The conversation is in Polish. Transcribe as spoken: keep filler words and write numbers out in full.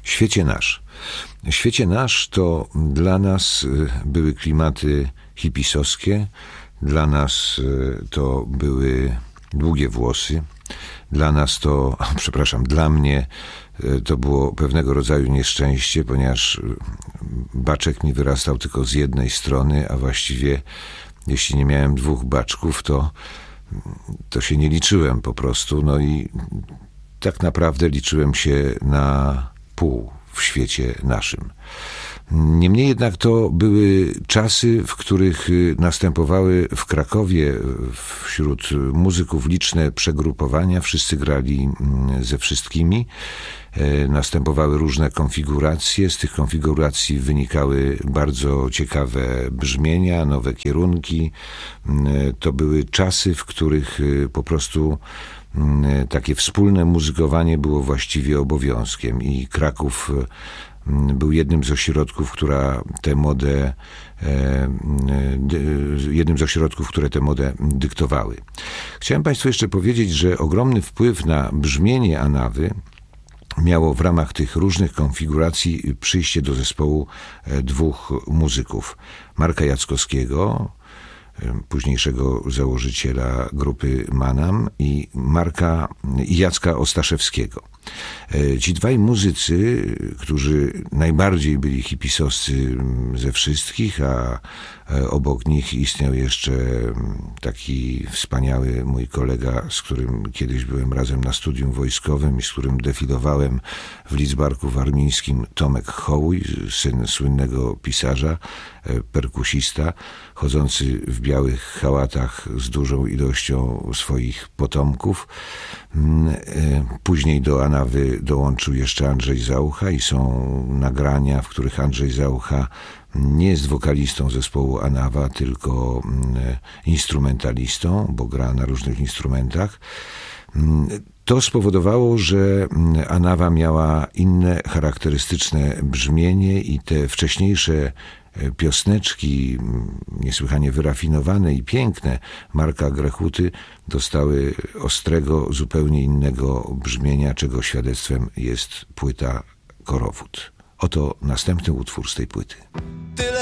Świecie nasz. Świecie nasz to dla nas były klimaty hipisowskie, dla nas to były długie włosy, dla nas to, przepraszam, dla mnie to było pewnego rodzaju nieszczęście, ponieważ baczek mi wyrastał tylko z jednej strony, a właściwie jeśli nie miałem dwóch baczków, to, to się nie liczyłem po prostu. No i tak naprawdę liczyłem się na pół w świecie naszym. Niemniej jednak to były czasy, w których następowały w Krakowie wśród muzyków liczne przegrupowania. Wszyscy grali ze wszystkimi. Następowały różne konfiguracje. Z tych konfiguracji wynikały bardzo ciekawe brzmienia, nowe kierunki. To były czasy, w których po prostu takie wspólne muzykowanie było właściwie obowiązkiem i Kraków był jednym z ośrodków, która tę modę, jednym z ośrodków, które tę modę dyktowały. Chciałem Państwu jeszcze powiedzieć, że ogromny wpływ na brzmienie Anawy miało w ramach tych różnych konfiguracji przyjście do zespołu dwóch muzyków. Marka Jackowskiego, późniejszego założyciela grupy Manam, i Marka i Jacka Ostaszewskiego. Ci dwaj muzycy, którzy najbardziej byli hipisowscy ze wszystkich, a obok nich istniał jeszcze taki wspaniały mój kolega, z którym kiedyś byłem razem na studium wojskowym i z którym defilowałem w Lidzbarku Warmińskim, Tomek Hołuj, syn słynnego pisarza, perkusista, chodzący w białych chałatach z dużą ilością swoich potomków. Później do Anawy dołączył jeszcze Andrzej Zaucha i są nagrania, w których Andrzej Zaucha nie jest wokalistą zespołu Anawa, tylko instrumentalistą, bo gra na różnych instrumentach. To spowodowało, że Anawa miała inne charakterystyczne brzmienie i te wcześniejsze piosneczki, niesłychanie wyrafinowane i piękne Marka Grechuty, dostały ostrego, zupełnie innego brzmienia, czego świadectwem jest płyta Korowód. Oto następny utwór z tej płyty.